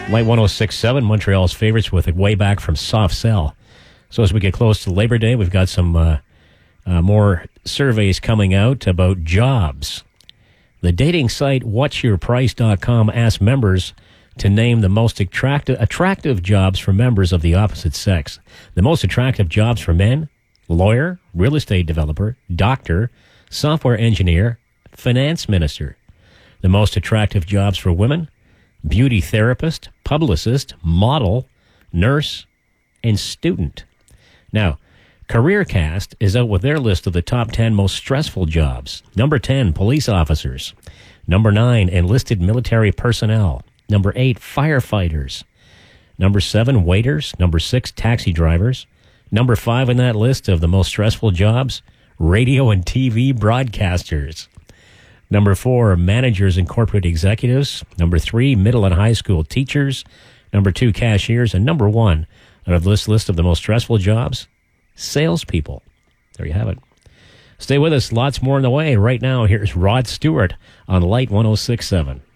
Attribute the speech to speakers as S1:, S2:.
S1: Light 106.7, Montreal's favorites with it way back from Soft Cell. So as we get close to Labor Day, we've got some more surveys coming out about jobs. The dating site whatsyourprice.com asked members to name the most attractive jobs for members of the opposite sex. The most attractive jobs for men: lawyer, real estate developer, doctor, software engineer, finance minister. The most attractive jobs for women: beauty therapist, publicist, model, nurse, and student. Now, CareerCast is out with their list of the top 10 most stressful jobs. Number 10, police officers. Number 9, enlisted military personnel. Number 8, firefighters. Number 7, waiters. Number 6, taxi drivers. Number 5 in that list of the most stressful jobs, radio and TV broadcasters. Number 4, managers and corporate executives. Number 3, middle and high school teachers. Number 2, cashiers. And number 1 out of this list of the most stressful jobs, salespeople. There you have it. Stay with us. Lots more on the way. Right now, here's Rod Stewart on Light 106.7.